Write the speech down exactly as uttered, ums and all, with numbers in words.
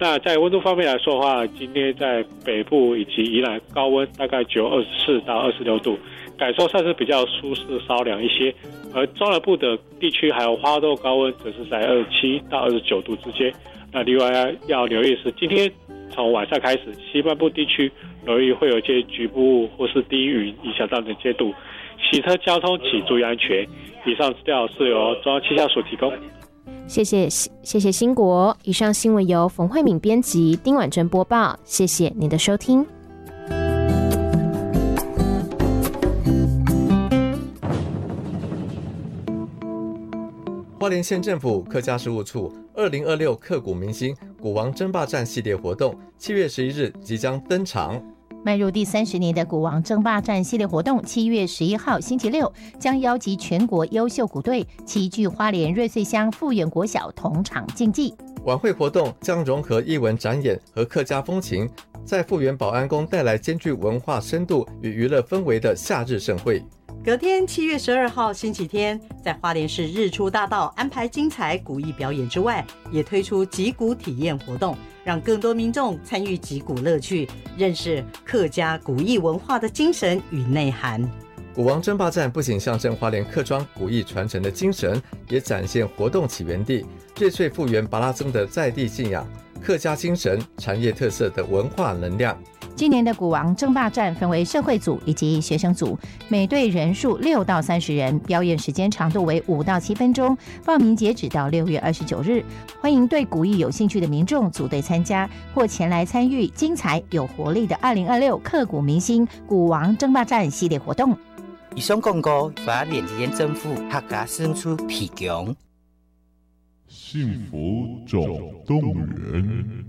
那在温度方面来说的话，今天在北部以及宜兰高温大概只有二十四到二十六度，感受上是比较舒适稍凉一些。而中南部的地区还有花东高温则是在二十七到二十九度之间。那另外要留意的是，今天从晚上开始，西半部地区容易会有一些局部或是低云影响到能见度，骑车交通请注意安全。以上资料是由中央气象署提供。 谢谢谢谢兴国。以上新闻由冯慧敏编辑，丁婉珍播报。谢谢您的收听。 花莲县政府客家事务处二零二六刻骨铭心鼓王争霸战系列活动七月十一日即将登场。 迈入第三十年的鼓王争霸战系列活动，七月十一号星期六将邀集全国优秀鼓队齐聚花莲瑞穗乡富源国小同场竞技。 晚会活动将融合艺文展演和客家风情，在富源保安宫带来兼具文化深度与娱乐氛围的夏日盛会。 隔天七月十二号星期天，在花莲市日出大道安排精彩鼓艺表演之外，也推出击鼓体验活动，让更多民众参与击鼓乐趣，认识客家鼓艺文化的精神与内涵。 鼓王争霸战不仅象征花莲客庄鼓艺传承的精神，也展现活动起源地瑞穗富源巴拉僧的在地信仰、客家精神、产业特色的文化能量。 今年的鼓王争霸战分为社会组以及学生组，每队人数六到三十人，表演时间长度为五到七分钟。报名截止到六月二十九日，欢迎对鼓艺有兴趣的民众组队参加，或前来参与精彩有活力的二零二六刻骨铭心鼓王争霸战系列活动。 以上广告花莲县政府客家事务处提供。 幸福总动员。